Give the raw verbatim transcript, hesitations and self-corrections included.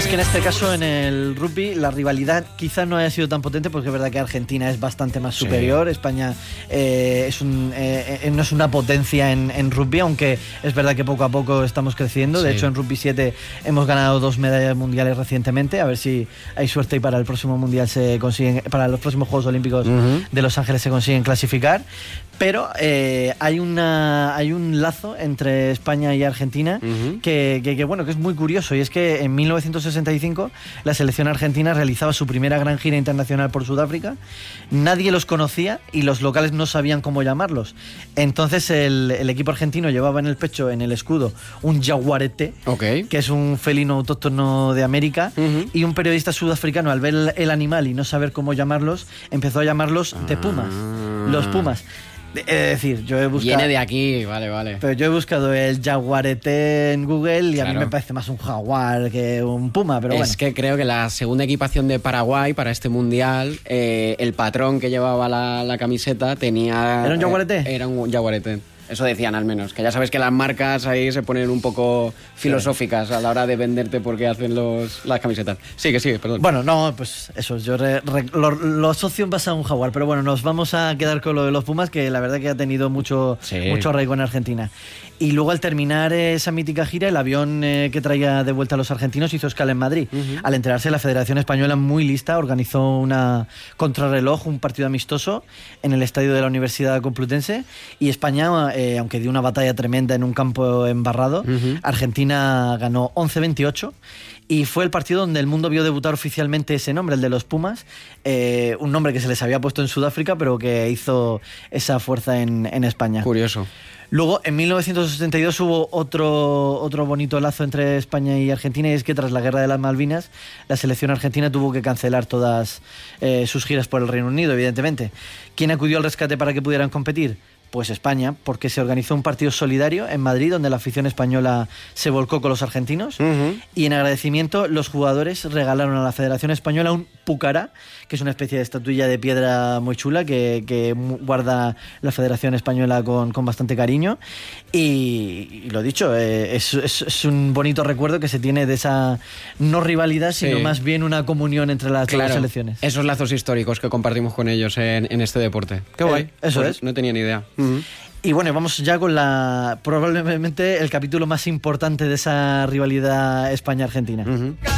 que en este caso, en el rugby, la rivalidad quizás no haya sido tan potente, porque es verdad que Argentina es bastante más superior. Sí. España eh, es un, eh, no es una potencia en, en rugby, aunque es verdad que poco a poco estamos creciendo. De sí. hecho, en rugby siete hemos ganado dos medallas mundiales recientemente. A ver si hay suerte y para el próximo mundial se consiguen, para los próximos Juegos Olímpicos uh-huh. de Los Ángeles se consiguen clasificar. Pero eh, hay una hay un lazo entre España y Argentina uh-huh. que, que, que bueno que es muy curioso, y es que en mil novecientos sesenta y cinco la selección argentina realizaba su primera gran gira internacional por Sudáfrica. Nadie los conocía y los locales no sabían cómo llamarlos. Entonces el, el equipo argentino llevaba en el pecho, en el escudo, un jaguarete, okay. que es un felino autóctono de América, uh-huh. y un periodista sudafricano, al ver el, el animal y no saber cómo llamarlos, empezó a llamarlos de pumas, ah. los pumas. Es decir, yo he buscado... Viene de aquí, vale, vale. Pero yo he buscado el jaguarete en Google y claro. a mí me parece más un jaguar que un puma, pero es bueno. Es que creo que la segunda equipación de Paraguay para este mundial, eh, el patrón que llevaba la, la camiseta tenía... ¿Era un jaguarete? Eh, era un jaguarete. Eso decían al menos, que ya sabes que las marcas ahí se ponen un poco filosóficas a la hora de venderte porque hacen los, las camisetas. Sigue, sigue, perdón. Bueno, no, pues eso, yo re, re, lo, lo asocio en base a un jaguar, pero bueno, nos vamos a quedar con lo de los Pumas, que la verdad que ha tenido mucho, sí. mucho arraigo en Argentina. Y luego, al terminar esa mítica gira, el avión eh, que traía de vuelta a los argentinos hizo escala en Madrid. Uh-huh. Al enterarse, la Federación Española, muy lista, organizó una contrarreloj, un partido amistoso en el estadio de la Universidad Complutense, y España, eh, aunque dio una batalla tremenda en un campo embarrado, uh-huh. Argentina ganó once veintiocho. Y fue el partido donde el mundo vio debutar oficialmente ese nombre, el de los Pumas, eh, un nombre que se les había puesto en Sudáfrica, pero que hizo esa fuerza en, en España. Curioso. Luego, en mil novecientos setenta y dos hubo otro, otro bonito lazo entre España y Argentina, y es que tras la Guerra de las Malvinas, la selección argentina tuvo que cancelar todas eh, sus giras por el Reino Unido, evidentemente. ¿Quién acudió al rescate para que pudieran competir? Pues España, porque se organizó un partido solidario en Madrid donde la afición española se volcó con los argentinos, uh-huh. y en agradecimiento los jugadores regalaron a la Federación Española un pucará, que es una especie de estatuilla de piedra muy chula que, que guarda la Federación Española con, con bastante cariño, y, y lo dicho, eh, es, es, es un bonito recuerdo que se tiene de esa no rivalidad, sino sí. más bien una comunión entre las claro, dos selecciones. Esos lazos históricos que compartimos con ellos en, en este deporte. Qué guay. Eh, eso pues es. No tenía ni idea. Uh-huh. Y bueno, vamos ya con la probablemente el capítulo más importante de esa rivalidad España-Argentina. Uh-huh.